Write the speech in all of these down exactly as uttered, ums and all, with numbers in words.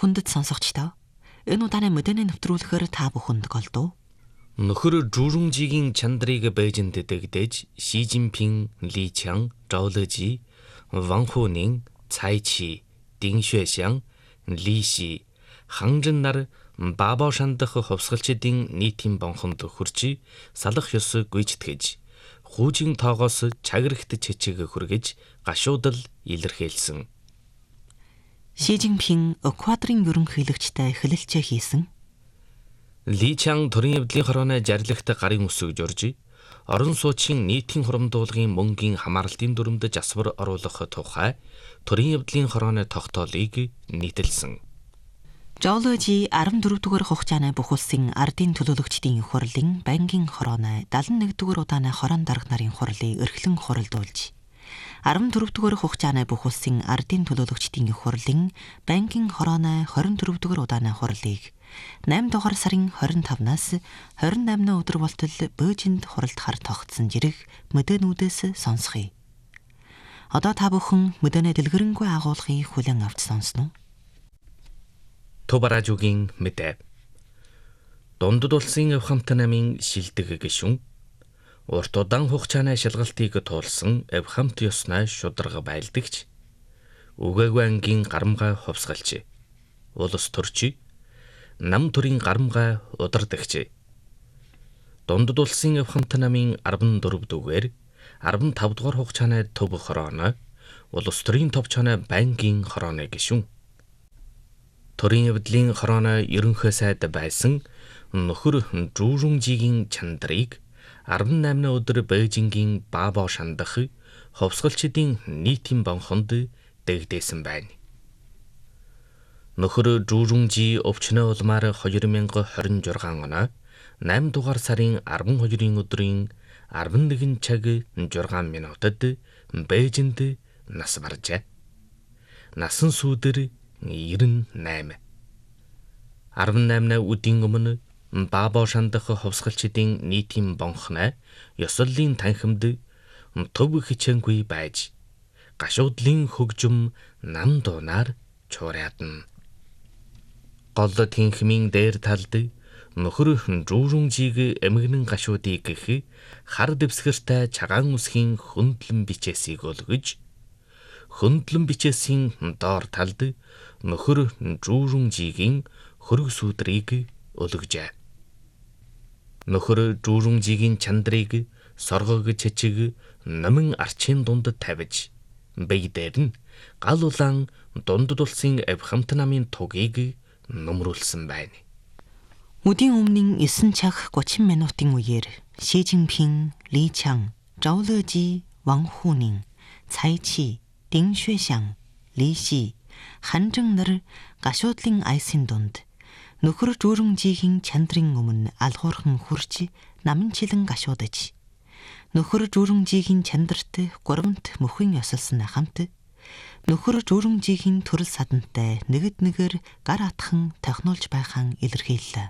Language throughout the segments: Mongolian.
хүндэт сонсогчдоо энэ удааны мэдээний нэвтрүүлгээр та бүхэнд голдов. Нөхөр Журунжигийн чандрыг Бээжинд дэгдээж Ши Жинпин, Ли Чан, Зhao Lejie, Wang Huning, Cai Qi, Ding Xuexiang, Li Xi, Han Zheng нар Баабошан дахь хувьсгалчдын нийтийн бонхонд хүрч салах ёс гүйцэтгэж хуучин тоогоос чаграгт чичиг хүргэж гашуудал илэрхийлсэн. Ши Жинпин Эквадорын ерөнхийлөгчтэй хэлэлцээ хийсэн. Ли Чан төрийн явдлын хорооны жарилагт гарын үсэг журж, орон суучин нийтийн хурамдуулгын мөнгийн хамаарлтын дүрмд жасвар оруулах тухай төрийн явдлын хорооны тогтоолыг нийтэлсэн. Zhao Lejie арван дөрөв дугаар хугацааны бүх улсын ардын төлөөлөгчдийн их хурлын банкийн хорооны даалан нэг дугаар удааны хороон дарга нарын хурлыг эрхлэн хуралдуулж, арван дөрөв дугаар хугацааны бүх улсын ардын төлөөлөгчдийн их хурлын банкийн хорооны хорин дөрөв дугаар удааны хурлыг найман дугаар сарын хорин тавнаас хорин наймны өдөр болтол Бээжинд хуралдахаар тогтсон жирэх мэдээнүүдээс сонсхий. Одоо та бүхэн мэдээний дэлгэрэнгүй агуулгыг хүлээн авч сонсно. Тубаражугийн мэдээ. Дундад улсын Эвхамт намын шилдэг гишүүн урт удаан хугацааны шалгалтыг туулсан Эвхамт ёсны шударга байлдагч Үгээгү ангийн гарамгай хувьсгалч улс төрч нам төрийн гарамгай удирдагч Дундад улсын Эвхамт намын арван дөрөв дугаар арван тав дугаар хугацааны төв хорооно улс төрийн товчооны банкийн хорооны гишүүн төрийн явдлын хорооны ерөнхий сайд байсан нөхөр Журунжигийн чандрыг арван наймны өдөр Бээжингийн Баабошан дахь хувьсгалчдын нийтийн бонхонд дэгдээсэн байна. Нөхөр Журунжи өвчнөө улмаар хоёр мянга хорин жургаан оноо найман дугаар сарын арван хоёрын өдрийн арван нэгэн цаг жургаан минутад Бээжинд нас баржээ. Насан сүүдэр ерөн найм. арван наймны үдийн өмнө Баабошан дахь хувьсгалчдын нийтийн бонхны ёслолын танхимд төв хичээнгүй байж гашуудлын хөгжим нам дуунаар чуурядна. Гол тэнхмийн дээр талд нөхөр Журунжиг эмгэнэн гашуудыг гэх хар дэвсгэртэй чагаан үсгийн хөндлөн бичээсийг өлгөж, хөндлөн бичээсийн доор талд нөхөр Журунжигийн хөрөг сүдрийг өлгөжээ. Нөхөр Журунжигийн чандрыг соргог чичиг номин арчийн дунд тавьж, бие дээр нь гал улаан дундад улсын Эвхамт намын тугийг нөмрүүлсэн байна. Өдийн өмнө нine цаг гучин минутын үеэр Ши Жинпин, Ли Чан, Zhao Lejie, Wang Huning, Cai Qi, Ding Xuexiang, Li Xi, Han Zheng нар гашуудлын айсын дунд нөхөр Журунжигийн чандрын өмнө алгуурхан хурж наманчилан гашуудаж, нөхөр Журунжигийн чандарт гуравнт мөхөн ёсолсон хамт нөхөр Журунжигийн төрөл садантай нэгд нэгээр гар атхан тохиолж байхаан илэрхийллээ.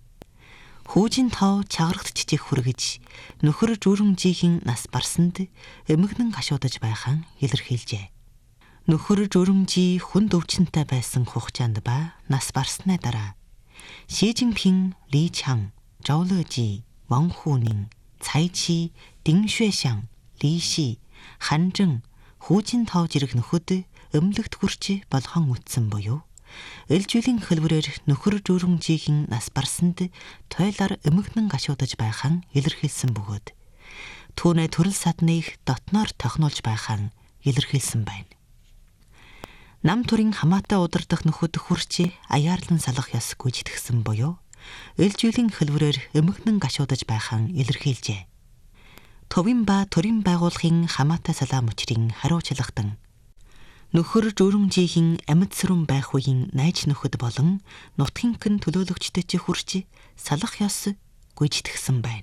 Хүүжин тав чаграгт чичиг хүргэж нөхөр Журунжигийн нас барсанд эмгэнэн гашуудаж байхаан илэрхийлжээ. Нөхөр Журунжи хүнд өвчнөтэй байсан хугацаанд ба нас барсны дараа Ши Жинпин, Ли Чан, Zhao Lejie, Wang Huning, Cai Qi, Ding Xuexiang, Li Xi, Han Zheng хүүжин тав жирэх нөхөд өмлөгт хүрч болгон үтсэн буюу элжүүлийн хөлбөрөөр нөхөр Журунжигийн нас барсанд тойлоор эмгэнэн гашуудаж байхаан илэрхийлсэн бөгөөд түүнээ төрөл садныг дотноор тохиолж байхаан илэрхийлсэн байна. Нам төрийн хамаатай удирдах нөхөд хүрч аяарлан салах ёс гүйцэтгсэн буюу элжүүлийн хөлбөрөөр эмгэнэн гашуудаж байхаан илэрхийлжээ. Төвийн ба төрийн байгууллагын хамаатай салаа мөчрийн хариуцлагадан нөхөр Журунжигийн амьд сүрэн байх үеийн найз нөхөд болон нутгийнхын төлөөлөгчдөд хүрч салах ёс гүйцэтгсэн байна.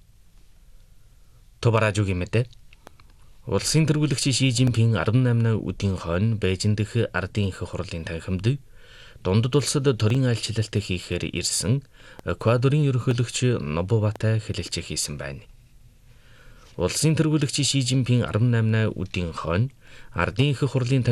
Тубаражугийн мэдээ. Улсын тэргүүлэгч Ши Жинпин арван наймны үдийн хойно Бээжин дэх ардын их хурлын танхимд дундад улсад төрийн айлчлалт хийхээр ирсэн Эквадорын ерөнхийлөгч Нобоватай хэлэлцээ хийсэн байна. Улсын тэргүүлэгч Ши Жинпин арван наймны үдийн хойно ардын их хурлын